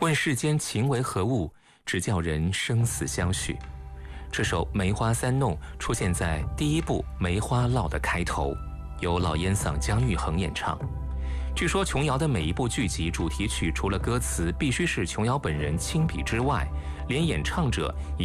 问世间情为何物，只叫人生死相许。这首《梅花三弄》出现在第一部《梅花烙》的开头，由老烟嗓姜育恒演唱。据说琼瑶的每一部剧集主题曲，除了歌词必须是琼瑶本人亲笔之外，连演唱者